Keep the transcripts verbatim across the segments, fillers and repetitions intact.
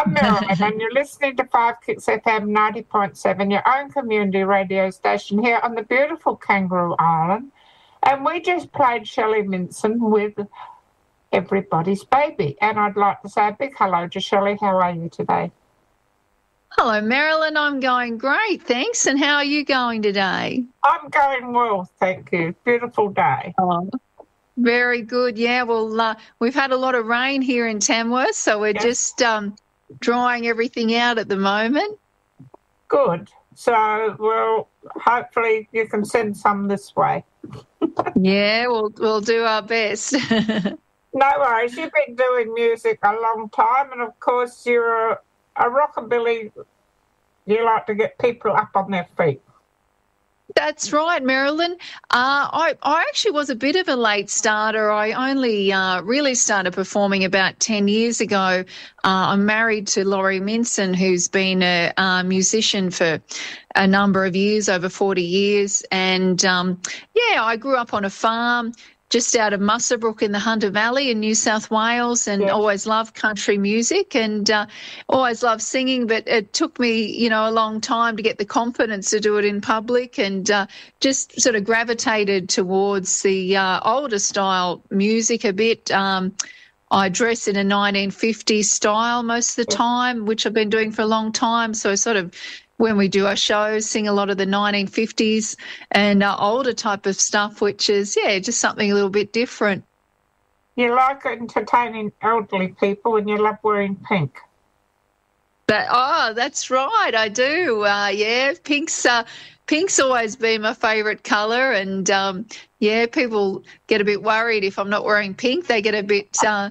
I'm Marilyn, and you're listening to Five Kicks F M ninety point seven, your own community radio station here on the beautiful Kangaroo Island. And we just played Shelley Minson with Everybody's Baby. And I'd like to say a big hello to Shelley. How are you today? Hello, Marilyn. I'm going great, thanks. And how are you going today? I'm going well, thank you. Beautiful day. Oh, very good. Yeah, well, uh, we've had a lot of rain here in Tamworth, so we're Yes. just um, drying everything out at the moment. Good. So, well, hopefully you can send some this way. Yeah, we'll we'll do our best. No worries. You've been doing music a long time, and of course you're a, a rockabilly. You like to get people up on their feet. That's right, Marilyn. Uh, I, I actually was a bit of a late starter. I only uh, really started performing about ten years ago. Uh, I'm married to Laurie Minson, who's been a, uh musician for a number of years, over forty years. And, um, yeah, I grew up on a farm just out of Muswellbrook in the Hunter Valley in New South Wales, and Yes. always loved country music and uh, always loved singing, but it took me, you know, a long time to get the confidence to do it in public, and uh, just sort of gravitated towards the uh, older style music a bit. Um, I dress in a nineteen fifties style most of the time, which I've been doing for a long time. So I sort of, when we do our shows, sing a lot of the nineteen fifties and uh, older type of stuff, which is, yeah, just something a little bit different. You like entertaining elderly people, and you love wearing pink. But, oh, that's right, I do. Uh, yeah, pink's uh, pink's always been my favourite colour, and um, yeah, people get a bit worried if I'm not wearing pink. They get a bit. Uh,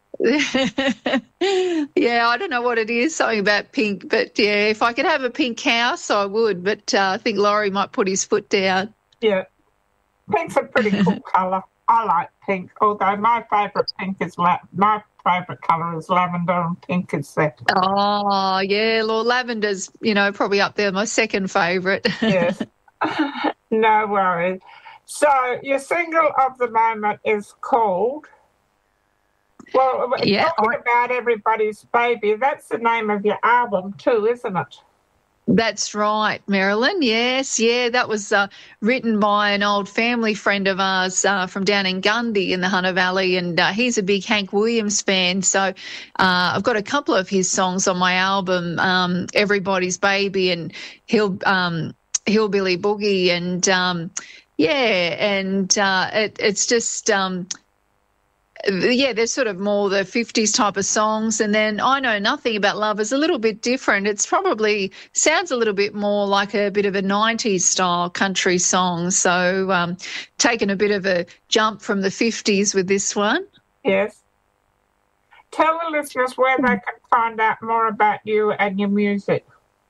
yeah, I don't know what it is, something about pink, but yeah, if I could have a pink house, I would. But uh, I think Laurie might put his foot down. Yeah. Pink's a pretty cool colour. I like pink, although my favourite pink is la- my favourite colour is lavender, and pink is that. Oh, yeah, well, lavender's, you know, probably up there, my second favourite. Yes. No worries. So your single of the moment is called, well, we're Yeah, talking I- about Everybody's Baby. That's the name of your album too, isn't it? That's right, Marilyn. Yes, yeah, that was uh, written by an old family friend of ours uh, from down in Gundy in the Hunter Valley, and uh, he's a big Hank Williams fan. So uh, I've got a couple of his songs on my album, um, Everybody's Baby and Hill, um, Hillbilly Boogie, and um, yeah, and uh, it, it's just... Um, yeah, there's sort of more the fifties type of songs. And then I Know Nothing About Love is a little bit different. It's probably sounds a little bit more like a bit of a nineties style country song. So um, taking a bit of a jump from the fifties with this one. Yes. Tell the listeners where they can find out more about you and your music.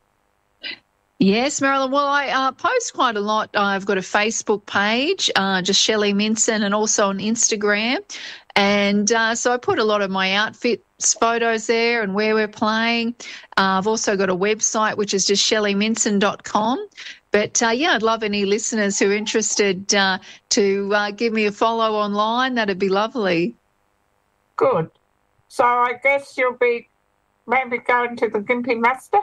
Yes, Marilyn. Well, I uh, post quite a lot. I've got a Facebook page, uh, just Shelley Minson, and also on Instagram. And uh, so I put a lot of my outfits photos there and where we're playing. Uh, I've also got a website, which is just shelley minson dot com. But, uh, yeah, I'd love any listeners who are interested uh, to uh, give me a follow online. That'd be lovely. Good. So I guess you'll be maybe going to the Gympie Muster?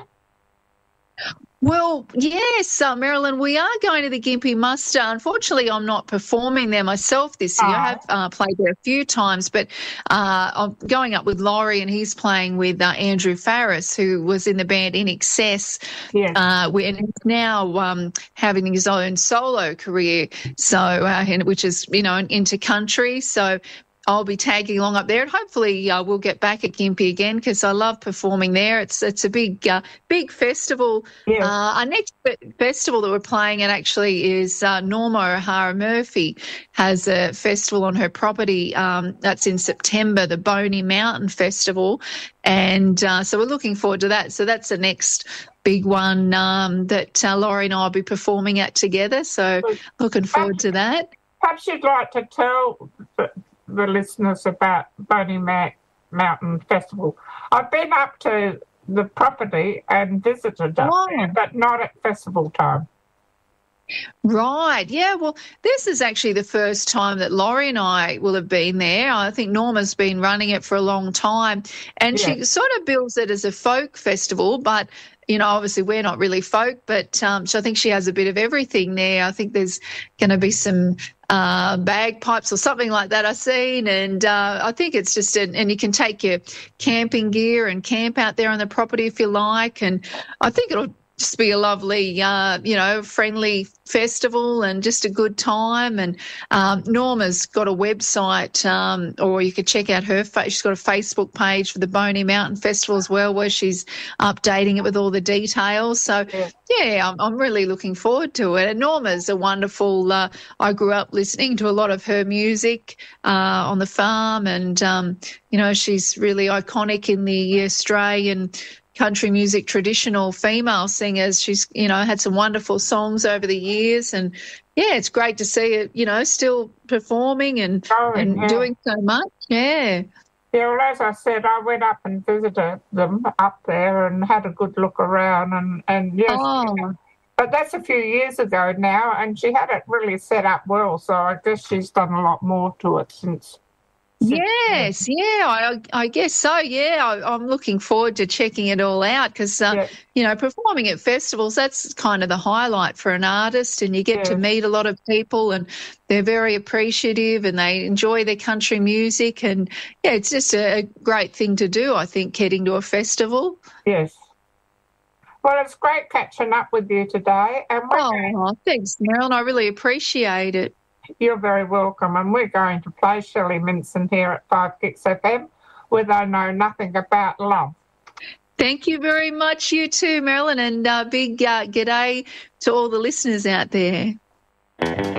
Well, yes, uh, Marilyn, we are going to the Gympie Muster. Unfortunately, I'm not performing there myself this year. Oh. I have uh, played there a few times, but uh, I'm going up with Laurie, and he's playing with uh, Andrew Farris, who was in the band In Excess, Yes. uh, and he's now um, having his own solo career, so uh, and- which is, you know, into country. So I'll be tagging along up there, and hopefully uh, we'll get back at Gympie again, because I love performing there. It's it's a big uh, big festival. Yes. Uh, our next fe- festival that we're playing at actually is uh, Norma O'Hara Murphy has a festival on her property. Um, that's in September, the Boney Mountain Festival, and uh, so we're looking forward to that. So that's the next big one um, that uh, Laurie and I will be performing at together. So looking forward to that. Perhaps you'd like to tell the, the listeners about Boney Ma- Mountain Festival. I've been up to the property and visited up Oh. there, but not at festival time. Right. Yeah. Well, this is actually the first time that Laurie and I will have been there. I think Norma's been running it for a long time, and Yeah. she sort of bills it as a folk festival, but you know, obviously we're not really folk, but um, so I think she has a bit of everything there. I think there's going to be some uh, bagpipes or something like that I've seen, and uh, I think it's just, an, and you can take your camping gear and camp out there on the property if you like, and I think it'll just be a lovely, uh, you know, friendly festival and just a good time. And um, Norma's got a website, um, or you could check out her. Fa- she's got a Facebook page for the Boney Mountain Festival as well, where she's updating it with all the details. So, Yeah. yeah, I'm, I'm really looking forward to it. And Norma's a wonderful. Uh, I grew up listening to a lot of her music uh, on the farm, and um, you know, she's really iconic in the Australian country music traditional female singers. She's, you know, had some wonderful songs over the years, and yeah, it's great to see it, you know, still performing and Oh, and yeah. doing so much. Yeah. Yeah, well, as I said, I went up and visited them up there and had a good look around, and, and yes, Oh. but that's a few years ago now, and she had it really set up well, so I guess she's done a lot more to it since. since Yes, yeah, I, I guess so. Yeah, I, I'm looking forward to checking it all out because, uh, Yeah. you know, performing at festivals, that's kind of the highlight for an artist, and you get to Yes. meet a lot of people, and they're very appreciative and they enjoy their country music. And, yeah, it's just a, a great thing to do, I think, heading to a festival. Yes. Well, it's great catching up with you today, and we're going- Oh, thanks, Marilyn. I really appreciate it. you're very welcome. And we're going to play Shelley Minson here at Five Kicks F M, where they know nothing about love. Thank you very much, you too, Marilyn, and uh, big uh, g'day to all the listeners out there.